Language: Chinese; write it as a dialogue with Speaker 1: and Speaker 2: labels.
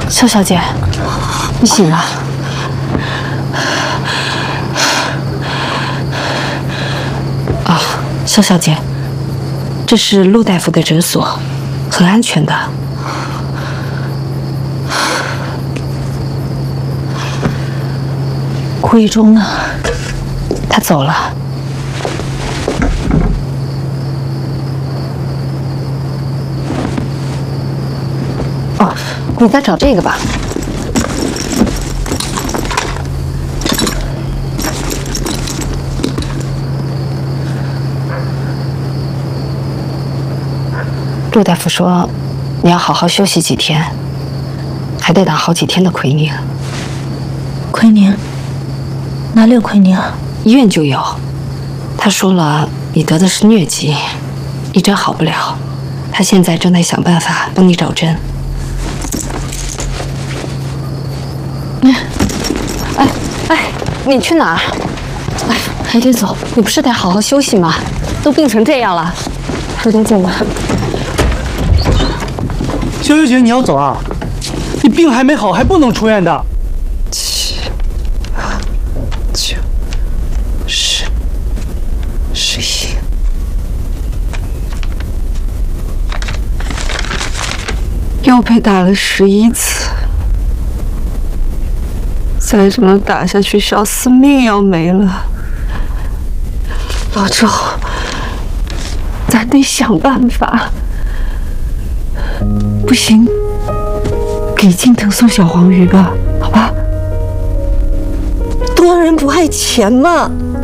Speaker 1: 肖小姐，你醒了。啊，肖小姐，这是陆大夫的诊所，很安全的。顾一中呢？他走了。哦，你在找这个吧？陆大夫说，你要好好休息几天，还得打好几天的奎宁。
Speaker 2: 奎宁？哪里有奎宁啊？
Speaker 1: 医院就有。他说了，你得的是疟疾，一针好不了。他现在正在想办法帮你找针。你去哪儿？哎，还得走。你不是得好好休息吗？都病成这样了，快点走吧。
Speaker 3: 肖小姐，你要走啊？你病还没好，还不能出院的。
Speaker 1: 7、8、9、10、11。又被打了11次。再这么打下去，小四命要没了。老周，咱得想办法。不行，给金腾送小黄鱼吧，好吧？
Speaker 4: 多人不爱钱嘛。